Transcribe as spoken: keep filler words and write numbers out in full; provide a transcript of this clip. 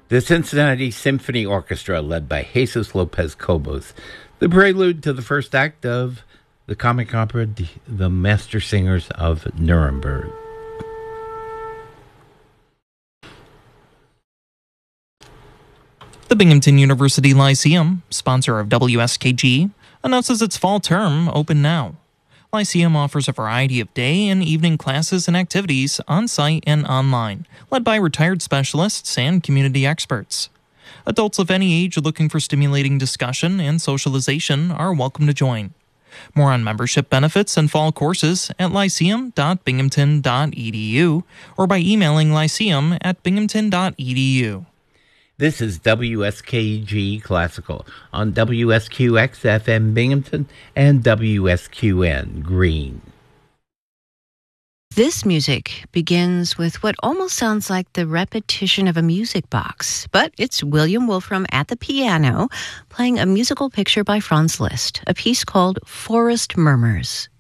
The Cincinnati Symphony Orchestra, led by Jesus Lopez Cobos, the prelude to the first act of the comic opera The Master Singers of Nuremberg. The Binghamton University Lyceum, sponsor of W S K G, announces its fall term open now. Lyceum offers a variety of day and evening classes and activities on-site and online, led by retired specialists and community experts. Adults of any age looking for stimulating discussion and socialization are welcome to join. More on membership benefits and fall courses at lyceum dot binghamton dot e d u or by emailing lyceum at binghamton dot e d u. This is W S K G Classical on W S Q X F M Binghamton and W S Q N Green. This music begins with what almost sounds like the repetition of a music box, but it's William Wolfram at the piano playing a musical picture by Franz Liszt, a piece called Forest Murmurs.